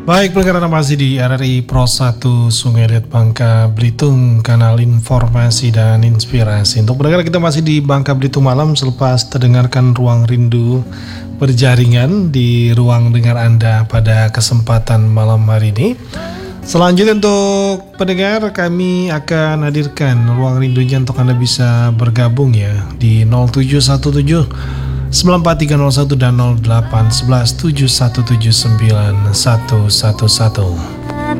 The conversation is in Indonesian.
Baik, pendengar masih di RRI Pro 1 Sungai Liat Bangka Belitung, kanal informasi dan inspirasi. Untuk pendengar, kita masih di Bangka Belitung malam selepas terdengarkan Ruang Rindu berjaringan di ruang dengar Anda pada kesempatan malam hari ini. Selanjutnya untuk pendengar, kami akan hadirkan Ruang Rindunya untuk Anda bisa bergabung ya di 0717 94301 dan 0811 7179111.